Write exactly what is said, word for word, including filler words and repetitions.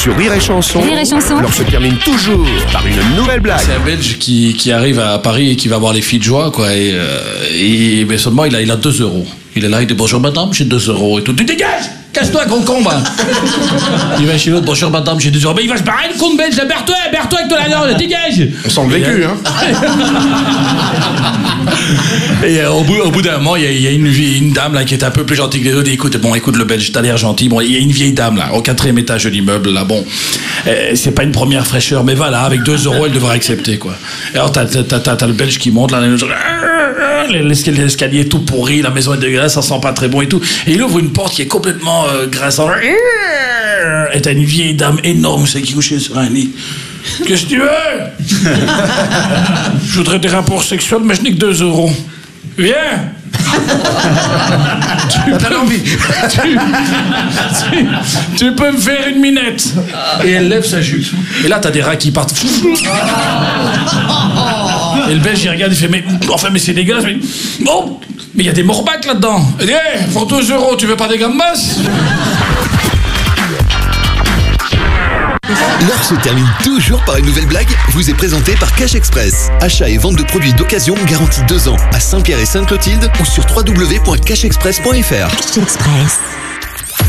Sur Rire et Chanson, Rire et Chanson. l'heure se termine toujours par une nouvelle blague. C'est un Belge qui, qui arrive à Paris et qui va voir les filles de joie, quoi. Et, euh, et mais seulement, il a, il a deux euros. Il est là, il dit bonjour madame, j'ai deux euros et tout. Tu dégages! Casse-toi, concombre! Il va chez l'autre, bonjour madame, j'ai deux euros. Mais il va se barrer, le con de Belge, berre-toi, berre-toi avec de la norme, dégage! On sent le vécu, hein. Et euh, au bout, au bout d'un moment, il y a, il y a une, vie- une dame là qui est un peu plus gentille que les autres. Et écoute, bon, écoute le Belge, t'as l'air gentil. Bon, il y a une vieille dame là, au quatrième étage de l'immeuble là. Bon, euh, c'est pas une première fraîcheur, mais voilà, avec deux euros, elle devrait accepter quoi. Et alors t'as, t'as, t'as, t'as le Belge qui monte là, l'escalier, l'escalier est tout pourri, la maison est dégueulasse, ça sent pas très bon et tout. Et il ouvre une porte qui est complètement euh, grinçante. Et t'as une vieille dame énorme, c'est qui couchait sur un lit. Qu'est-ce que tu veux? Je voudrais des rapports sexuels, mais je n'ai que deux euros. Viens. tu, peux, envie. tu, tu, tu peux me faire une minette. Et elle lève sa jupe. Et là, t'as des rats qui partent. Et le Belge, il regarde, il fait, mais enfin, mais c'est dégueulasse. Mais bon, mais il y a des morbacs là-dedans. Il dit, hey, pour deux euros, tu veux pas des gambas? L'heure se termine toujours par une nouvelle blague, vous est présentée par Cash Express. Achat et vente de produits d'occasion garantis deux ans à Saint-Pierre et Sainte-Clotilde ou sur w w w point cash express point f r. Cash Express.